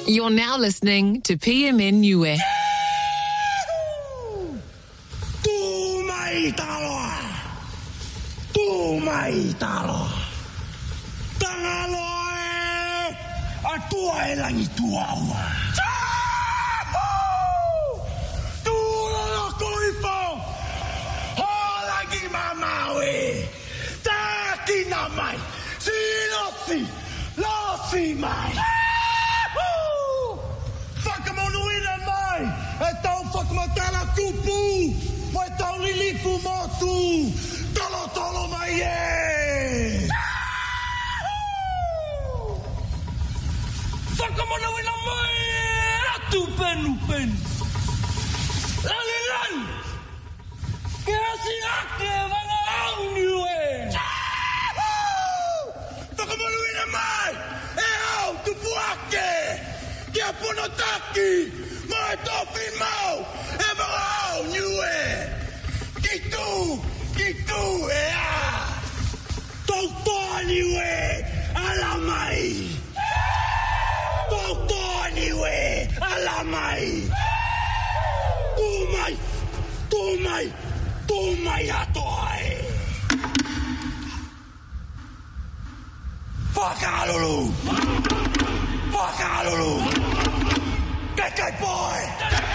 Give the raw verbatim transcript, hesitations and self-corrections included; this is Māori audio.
You're now listening to P M N Niue. Tu mai taloa. Tu mai taloa. Tangaloe. Atua e langi tuaua. Tu la koifo. Ho langi mamawe. Takina mai. Silosi. Losi mai. Whakamonuina mai. E tau whakamatala kupu. Mai tau lilifu motu. Tolo tolo mai e. Whakamonuina mai. Atu penu penu. Lali lali. Kea singake wanga au niue. Whakamonuina mai. E au tupuake. Kia ponotaki. Mai tofi mau. E wanga au niue. Kitu. Kitu e a. Tautoa niue. Ala mai. Tautoa niue. Ala mai. Tu mai. Tu mai. Tu mai atoai. Whakalulu. Whakalulu. Get that boy.